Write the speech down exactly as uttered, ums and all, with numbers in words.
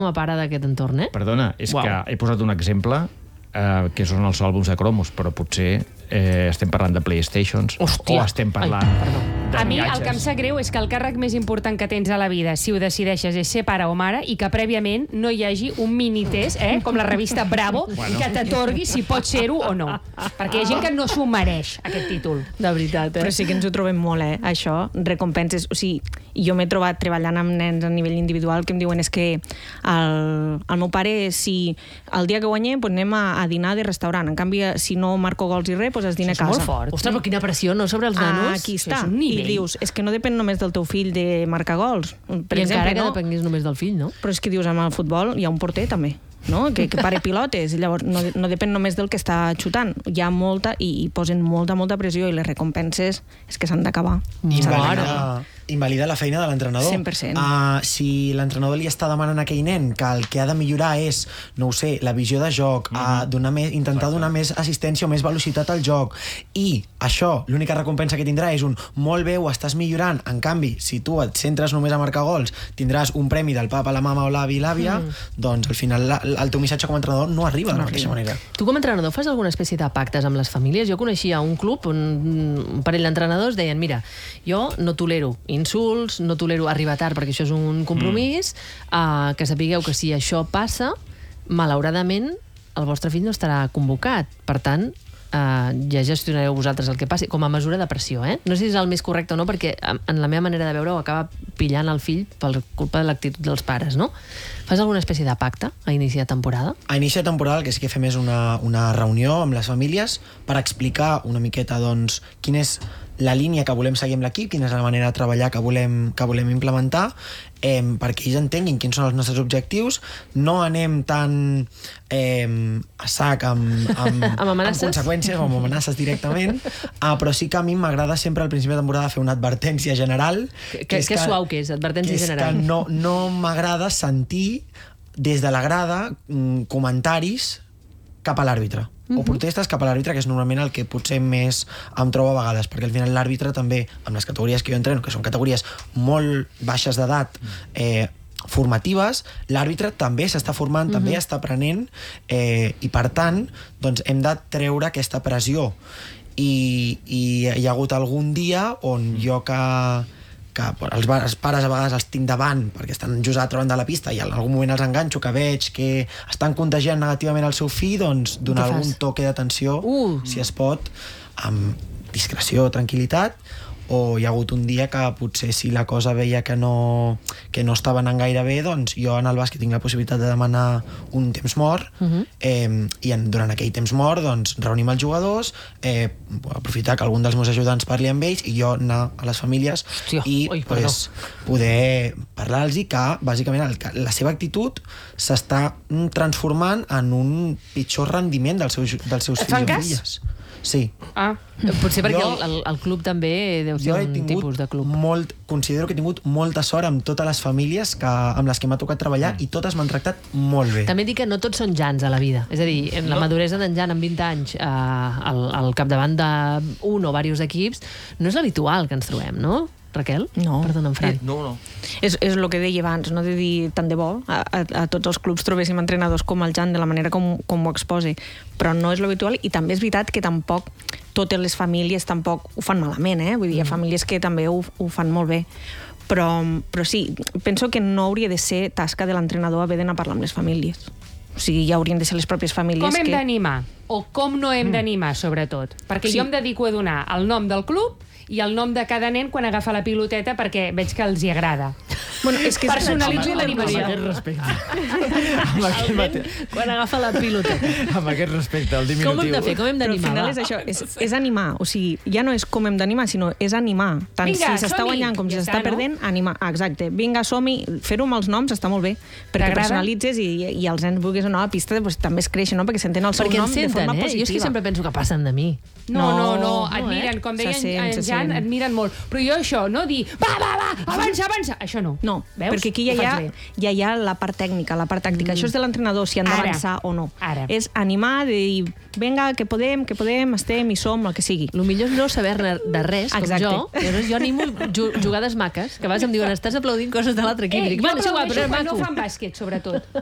com a pare d'aquest entorn, eh? Perdona, és wow. que he posat un exemple eh, que són els àlbums de cromos, però potser eh, estem parlant de PlayStations. Hòstia. O estem parlant Ai, de A mi el viatges. que em sap greu és que el càrrec més important que tens a la vida, si ho decideixes, és ser pare o mare i que prèviament no hi hagi un minitest, eh, com la revista Bravo, bueno. que t'atorgui si pots ser-ho o no. Perquè hi ha gent que no s'ho mereix, aquest títol. De veritat, eh? Però sí que ens ho trobem molt, eh, això, recompenses. O sigui, jo m'he trobat treballant amb nens a nivell individual que em diuen és que el, el meu pare, si el dia que guanyem, doncs anem a, a dinar de restaurant. En canvi, si no marco gols i res, doncs es dina a casa. Molt fort. Ostres, però quina pressió, no?, sobre els nanos. Ah, aquí està. I I dius, és que no depèn només del teu fill de marcar gols. Per I exemple, encara que no? depengués només del fill, no? Però és que dius, amb el futbol hi ha un porter també, no? que, que pare pilotes, i llavors no, no depèn només del que està xutant. Hi ha molta, i, i posen molta, molta pressió, i les recompenses és que s'han d'acabar. Invalida, invalida la feina de l'entrenador. cent per cent. Uh, si l'entrenador li està demanant a aquell nen que el que ha de millorar és, no ho sé, la visió de joc, mm -hmm. uh, donar més, intentar Exacte. donar més assistència o més velocitat al joc, i això, l'única recompensa que tindrà és un molt bé, ho estàs millorant. En canvi, si tu et centres només a marcar gols, tindràs un premi del papa, la mama o l'avi i l'àvia, mm. doncs al final la, el teu missatge com a entrenador no arriba no de la mateixa manera. Tu com a entrenador fas alguna espècie de pactes amb les famílies? Jo coneixia un club on un parell d'entrenadors deien, mira, jo no tolero insults, no tolero arribar tard perquè això és un compromís, mm. uh, que sapigueu que si això passa, malauradament el vostre fill no estarà convocat. Per tant, Uh, ja gestionareu vosaltres el que passi, com a mesura de pressió, eh? No sé si és el més correcte o no, perquè en la meva manera de veure ho acaba pillant el fill per culpa de l'actitud dels pares, no? Fas alguna espècie de pacte a inici de temporada? A inici de temporada el que sí que fem és una, una reunió amb les famílies per explicar una miqueta, doncs, quina és la línia que volem seguir amb l'equip, quina és la manera de treballar que volem, que volem implementar, eh, perquè ells entenguin quins són els nostres objectius. No anem tan eh, a sac amb, amb, amb, amb conseqüències o amb amenaces directament, uh, però sí que a mi m'agrada sempre al principi de temporada fer una advertència general. Que, que, que, que suau que és, advertència que és general. Que no, no m'agrada sentir des de la grada mm, comentaris cap a l'àrbitre. Uh-huh. O protestes cap a l'àrbitre, que és normalment el que potser més em trobo a vegades, perquè al final l'àrbitre també, amb les categories que jo entreno, que són categories molt baixes d'edat, eh, formatives, l'àrbitre també s'està formant, uh-huh. també està aprenent, eh, i per tant, doncs hem de treure aquesta pressió. I, i hi ha hagut algun dia on jo que que els, els pares a vegades els tinc davant perquè estan just a l'altra banda de la pista i en algun moment els enganxo, que veig que estan contagiant negativament el seu fill, doncs donar algun toque d'atenció, uh. si es pot, amb discreció, tranquil·litat. O hi ha hagut un dia que potser si la cosa veia que no, que no estava anant gaire bé, doncs jo en el bàsquet tinc la possibilitat de demanar un temps mort, uh-huh. eh, i en, durant aquell temps mort doncs reunim els jugadors, eh, aprofitar que algun dels meus ajudants parli amb ells i jo anar a les famílies Hòstia, i oi, pues, poder parlar-los i que bàsicament el, que la seva actitud s'està transformant en un pitjor rendiment dels seus, dels seus fills i filles. Sí. Ah. Potser perquè jo, el, el, el club també deu ser un tipus de club. Molt, considero que he tingut molta sort amb totes les famílies que, amb les que m'ha tocat treballar, mm. i totes m'han tractat molt bé. També dic que no tots són Jans a la vida. És a dir, en la no. maduresa d'en Jan amb vint anys eh, al, al capdavant d'un o diversos equips, no és l'habitual que ens trobem, no? Raquel? No. Perdona'm, Fran. No, no. És, és el que deia abans, no de dir tant de bo a, a, a tots els clubs trobéssim entrenadors com el Jan de la manera com, com ho exposi, però no és l'habitual, i també és veritat que tampoc totes les famílies tampoc ho fan malament, eh? Vull dir, hi ha famílies que també ho, ho fan molt bé, però, però sí, penso que no hauria de ser tasca de l'entrenador haver d'anar a parlar amb les famílies. O sigui, ja haurien de ser les pròpies famílies com hem que... d'animar? O com no hem mm. d'animar, sobretot? Perquè sí. jo em dedico a donar el nom del club i el nom de cada nen quan agafa la piloteta perquè veig que els hi agrada. Bueno, és que personalitzo l'animació. Amb aquest respecte. amb aquest mate... Quan agafa la piloteta. amb aquest respecte, el diminutiu. Com ho hem de fer? Com hem d'animar? Però al final és això, és, és animar. O sigui, ja no és com hem d'animar, sinó és animar. Tant Vinga, si s'està guanyant com si ja s'està està, perdent, no? Animar. Ah, exacte. Vinga, som-hi. Fer-ho amb els noms està molt bé, perquè personalitzes i, i els nens vulguis anar a la pista, doncs, també es creixen, no? Perquè s'entén el seu perquè nom senten, de forma eh? positiva. Jo és que sempre penso que passen de mi. No, no, no, no admiren, eh? com deia se sent, en se Jan, tant, et miren molt. Però jo això, no dir, va, va, va, avança, avança, això no. No, Veus? perquè aquí ja hi, ha, ja hi ha la part tècnica, la part tàctica. Mm. Això és de l'entrenador, si han d'avançar o no. Ara. És animar, de dir, vinga, que podem, que podem, estem, hi som, el que sigui. El millor és no saber-ne de res, com Exacte. jo. Llavors jo animo ju- jugades maques, que a vegades em diuen, estàs aplaudint coses de l'altre equip. Eh, Dic, jo bueno, és igual, però aplaudeixo és quan no maco. fan bàsquet, sobretot.